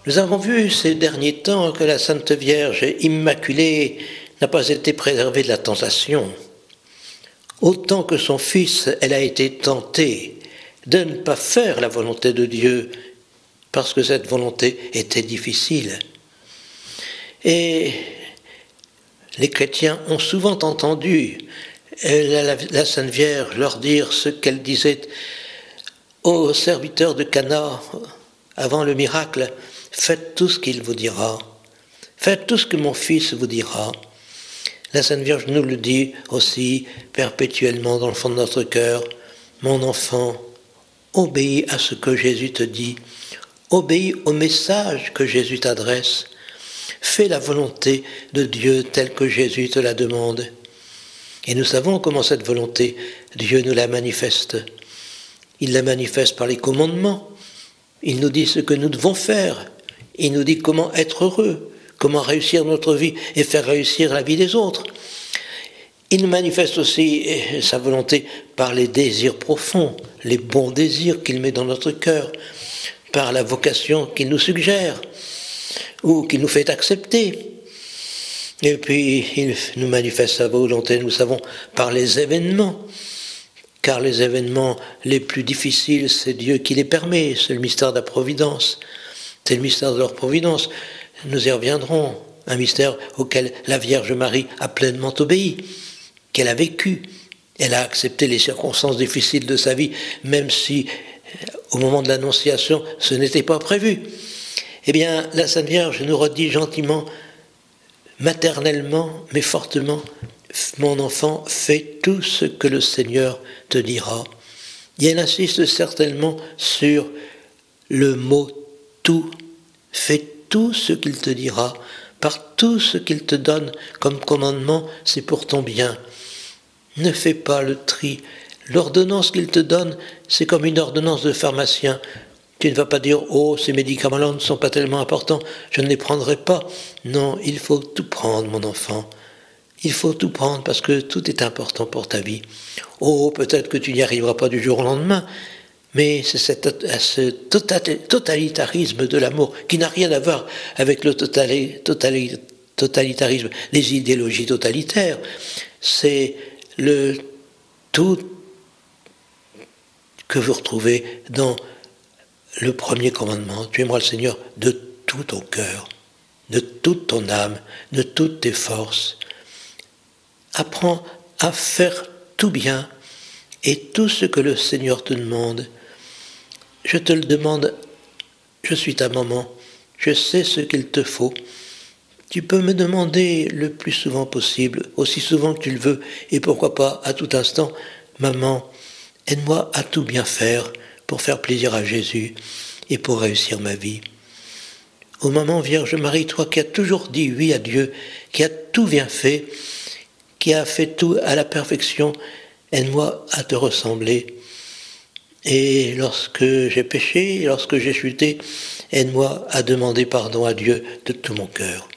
Nous avons vu ces derniers temps que la Sainte Vierge Immaculée n'a pas été préservée de la tentation. Autant que son Fils, elle a été tentée de ne pas faire la volonté de Dieu, parce que cette volonté était difficile. Et les chrétiens ont souvent entendu la Sainte Vierge leur dire ce qu'elle disait aux serviteurs de Cana avant le miracle: faites tout ce qu'il vous dira, faites tout ce que mon Fils vous dira. La Sainte Vierge nous le dit aussi perpétuellement dans le fond de notre cœur: mon enfant, obéis à ce que Jésus te dit, obéis au message que Jésus t'adresse, fais la volonté de Dieu telle que Jésus te la demande. Et nous savons comment cette volonté, Dieu nous la manifeste. Il la manifeste par les commandements. Il nous dit ce que nous devons faire. Il nous dit comment être heureux, comment réussir notre vie et faire réussir la vie des autres. Il nous manifeste aussi sa volonté par les désirs profonds, les bons désirs qu'il met dans notre cœur, par la vocation qu'il nous suggère ou qu'il nous fait accepter. Et puis, il nous manifeste sa volonté, nous savons, par les événements. Car les événements les plus difficiles, c'est Dieu qui les permet. C'est le mystère de la providence. C'est le mystère de leur providence. Nous y reviendrons. Un mystère auquel la Vierge Marie a pleinement obéi, qu'elle a vécu. Elle a accepté les circonstances difficiles de sa vie, même si, au moment de l'Annonciation, ce n'était pas prévu. Eh bien, la Sainte Vierge nous redit gentiment, maternellement, mais fortement: mon enfant, fais tout ce que le Seigneur te dira. Et elle insiste certainement sur le mot tout. Fais tout ce qu'il te dira. Par tout ce qu'il te donne comme commandement, c'est pour ton bien. Ne fais pas le tri. L'ordonnance qu'il te donne, c'est comme une ordonnance de pharmacien. Tu ne vas pas dire: oh, ces médicaments-là ne sont pas tellement importants, je ne les prendrai pas. Non, il faut tout prendre, mon enfant. Il faut tout prendre parce que tout est important pour ta vie. Oh, peut-être que tu n'y arriveras pas du jour au lendemain, mais c'est ce totalitarisme de l'amour qui n'a rien à voir avec le totalitarisme, les idéologies totalitaires. C'est le tout que vous retrouvez dans le premier commandement: tu aimeras le Seigneur de tout ton cœur, de toute ton âme, de toutes tes forces. Apprends à faire tout bien et tout ce que le Seigneur te demande. Je te le demande, je suis ta maman, je sais ce qu'il te faut. Tu peux me demander le plus souvent possible, aussi souvent que tu le veux, et pourquoi pas à tout instant: maman, aide-moi à tout bien faire pour faire plaisir à Jésus et pour réussir ma vie. Ô maman Vierge Marie, toi qui as toujours dit oui à Dieu, qui as tout bien fait, qui a fait tout à la perfection, aide-moi à te ressembler. Et lorsque j'ai péché, lorsque j'ai chuté, aide-moi à demander pardon à Dieu de tout mon cœur.